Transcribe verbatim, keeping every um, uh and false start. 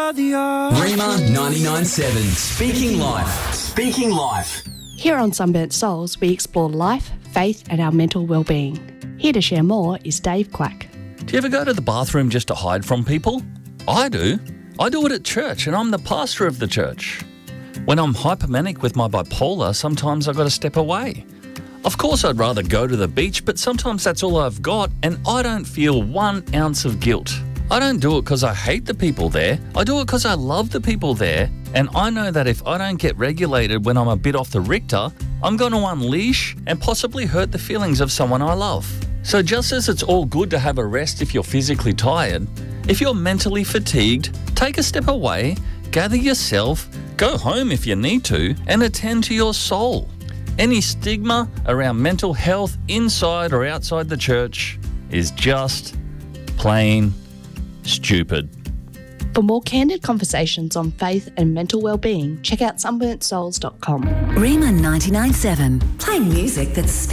the earth. Rima ninety-nine seven. Speaking life. Speaking life. Here on Sunburnt Souls, we explore life, faith and our mental well-being. Here to share more is Dave Quack. Do you ever go to the bathroom just to hide from people? I do. I do it at church and I'm the pastor of the church. When I'm hypomanic with my bipolar, sometimes I've got to step away. Of course I'd rather go to the beach, but sometimes that's all I've got and I don't feel one ounce of guilt. I don't do it because I hate the people there. I do it because I love the people there. And I know that if I don't get regulated when I'm a bit off the Richter, I'm going to unleash and possibly hurt the feelings of someone I love. So just as it's all good to have a rest if you're physically tired, if you're mentally fatigued, take a step away, gather yourself, go home if you need to, and attend to your soul. Any stigma around mental health inside or outside the church is just plain stupid. For more candid conversations on faith and mental well-being, check out sunburnt souls dot com. Rima ninety-nine seven, playing music that's